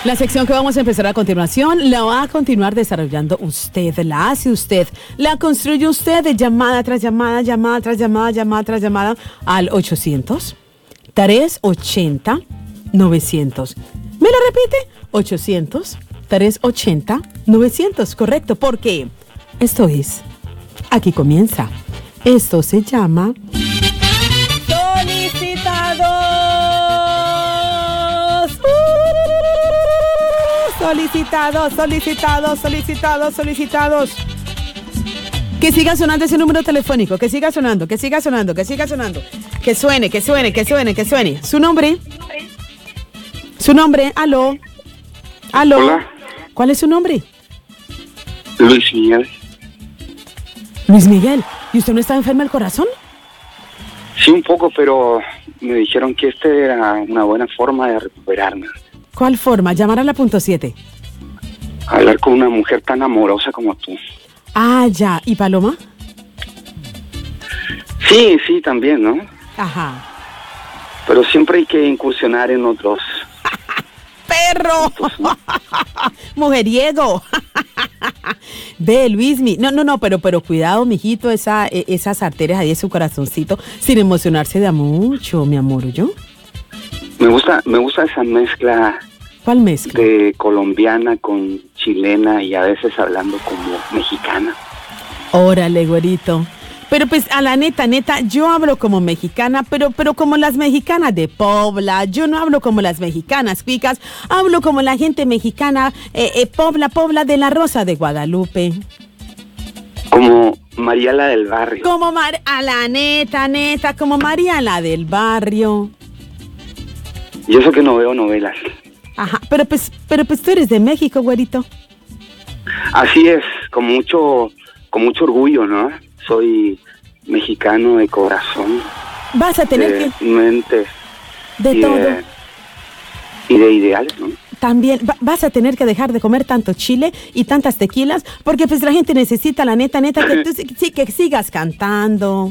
La sección que vamos a empezar a continuación la va a continuar desarrollando usted, la hace usted, la construye usted de llamada tras llamada, llamada tras llamada, llamada tras llamada al 800-380-900. ¿Me lo repite? 800-380-900, correcto, porque esto es, aquí comienza, esto se llama... Solicitados. Que siga sonando ese número telefónico, que siga sonando. Que suene. ¿Su nombre? Aló. Hola. ¿Cuál es su nombre? Luis Miguel. Luis Miguel. ¿Y usted no está enfermo del corazón? Sí, un poco, pero me dijeron que era una buena forma de recuperarme. ¿Cuál forma? Llamar a la .7. Hablar con una mujer tan amorosa como tú. Ah, ya. ¿Y Paloma? Sí, también, ¿no? Ajá. Pero siempre hay que incursionar en otros... ¡Perro! ¡Mujeriego! Ve, Luismi. No, pero cuidado, mijito, esas arterias ahí de su corazoncito, sin emocionarse de mucho, mi amor, ¿yo? Me gusta esa mezcla. ¿Cuál mezcla? De colombiana con chilena y a veces hablando como mexicana. Órale, güerito. Pero pues a la neta, yo hablo como mexicana, pero como las mexicanas de Pobla. Yo no hablo como las mexicanas cuicas, hablo como la gente mexicana, Pobla de la Rosa de Guadalupe. Como María la del barrio. Como a la neta, como María la del barrio. Y eso que no veo novelas. Ajá, pero pues tú eres de México, güerito. Así es, con mucho orgullo, ¿no? Soy mexicano de corazón. Vas a tener de mente. De todo. Y de ideales, ¿no? También vas a tener que dejar de comer tanto chile y tantas tequilas, porque pues la gente necesita, la neta, que tú que sigas cantando.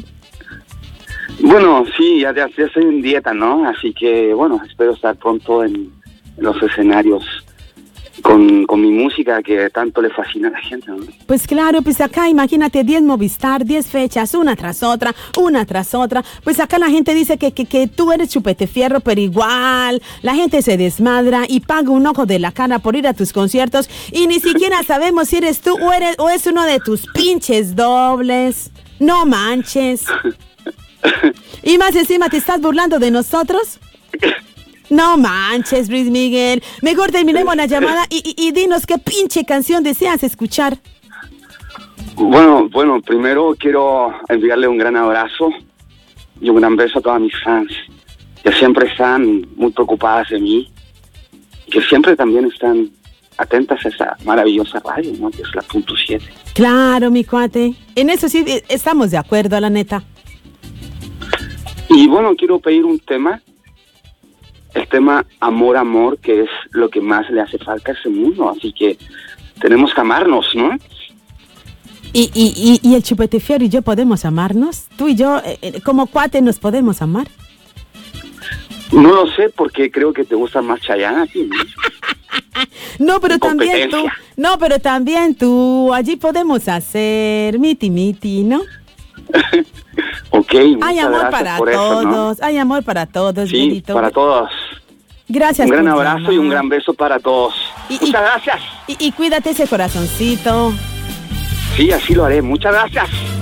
Bueno, sí, ya estoy en dieta, ¿no? Así que, bueno, espero estar pronto en los escenarios con mi música que tanto le fascina a la gente, ¿no? Pues claro, pues acá imagínate 10 Movistar, 10 fechas, una tras otra. Pues acá la gente dice que tú eres chupete fierro, pero igual la gente se desmadra y paga un ojo de la cara por ir a tus conciertos y ni siquiera sabemos si eres tú o es uno de tus pinches dobles. No manches. Y más encima te estás burlando de nosotros. No manches, Luis Miguel. Mejor terminemos la llamada y dinos qué pinche canción deseas escuchar. Bueno, primero quiero enviarle un gran abrazo y un gran beso a todas mis fans, que siempre están muy preocupadas de mí, que siempre también están atentas a esa maravillosa radio, ¿no? Que es la .7. Claro, mi cuate. En eso sí estamos de acuerdo, la neta. Y bueno, quiero pedir un tema. El tema Amor, que es lo que más le hace falta a ese mundo. Así que tenemos que amarnos, ¿no? ¿Y el chupete fierro y yo podemos amarnos? ¿Tú y yo, como cuate, nos podemos amar? No lo sé, porque creo que te gusta más Chayanne a ti, ¿no? No, pero también tú. Allí podemos hacer miti, ¿no? Ok, hay amor para todos, eso, ¿no? Hay amor para todos, sí, Benito. Para todos. Gracias. Un gran abrazo y un gran beso para todos. Muchas gracias. Y cuídate ese corazoncito. Sí, así lo haré. Muchas gracias.